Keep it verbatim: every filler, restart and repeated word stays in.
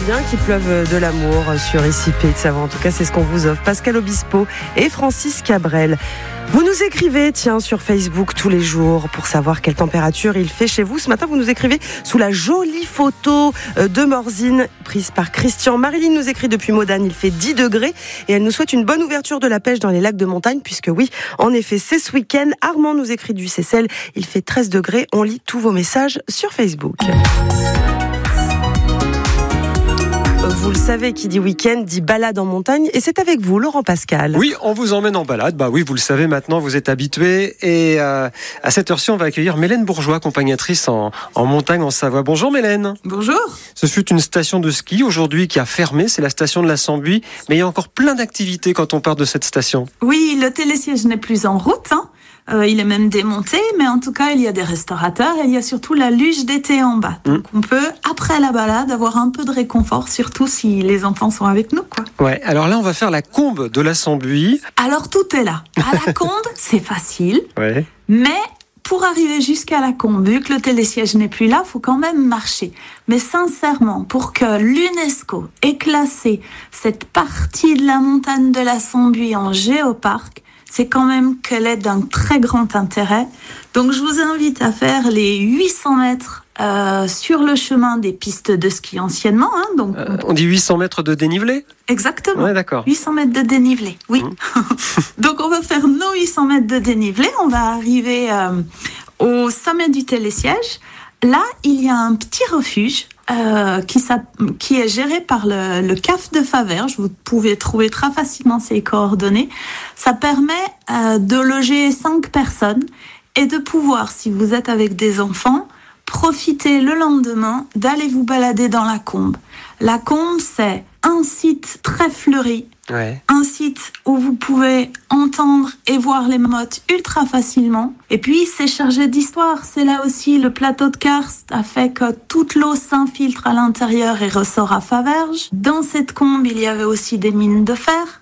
bien qu'il pleuve de l'amour sur Ici Pays de Savoie. En tout cas, c'est ce qu'on vous offre. Pascal Obispo et Francis Cabrel. Vous nous écrivez, tiens, sur Facebook tous les jours pour savoir quelle température il fait chez vous. Ce matin, vous nous écrivez sous la jolie photo de Morzine prise par Christian. Marilyn nous écrit depuis Modane, il fait dix degrés et elle nous souhaite une bonne ouverture de la pêche dans les lacs de montagne puisque oui, en effet, c'est ce week-end. Armand nous écrit du Seyssel, il fait treize degrés. On lit tous vos messages sur Facebook. Vous le savez, qui dit week-end dit balade en montagne. Et c'est avec vous, Laurent Pascal. Oui, on vous emmène en balade. Bah oui, vous le savez maintenant, vous êtes habitués. Et euh, à cette heure-ci, on va accueillir Mélène Bourgeois, accompagnatrice en, en montagne en Savoie. Bonjour Mélène. Bonjour. Ce fut une station de ski aujourd'hui qui a fermé. C'est la station de la Sambuie. Mais il y a encore plein d'activités quand on part de cette station. Oui, le télésiège n'est plus en route, hein. Euh, il est même démonté, mais en tout cas, il y a des restaurateurs et il y a surtout la luge d'été en bas. Donc, mmh. on peut, après la balade, avoir un peu de réconfort, surtout si les enfants sont avec nous, quoi. Ouais, alors là, on va faire la combe de la Sambuie. Alors, tout est là. À la combe, c'est facile, ouais. mais pour arriver jusqu'à la combe, vu que le télésiège n'est plus là, il faut quand même marcher. Mais sincèrement, pour que l'UNESCO ait classé cette partie de la montagne de la Sambuie en géoparc, c'est quand même qu'elle est d'un très grand intérêt. Donc, je vous invite à faire les huit cents mètres euh, sur le chemin des pistes de ski anciennement. Hein, donc, euh, on dit huit cents mètres de dénivelé ? Exactement. Ouais, d'accord. huit cents mètres de dénivelé, oui. Mmh. Donc, on va faire nos huit cents mètres de dénivelé. On va arriver euh, au sommet du télésiège. Là, il y a un petit refuge Euh, qui, qui est géré par le, le C A F de Faverges. Vous pouvez trouver très facilement ses coordonnées. Ça permet euh, de loger cinq personnes et de pouvoir, si vous êtes avec des enfants, profiter le lendemain d'aller vous balader dans la combe. La combe, c'est un site très fleuri, ouais. un site où vous pouvez entendre et voir les mammouths ultra facilement. Et puis, c'est chargé d'histoire. C'est là aussi, le plateau de karst a fait que toute l'eau s'infiltre à l'intérieur et ressort à Faverges. Dans cette combe, il y avait aussi des mines de fer.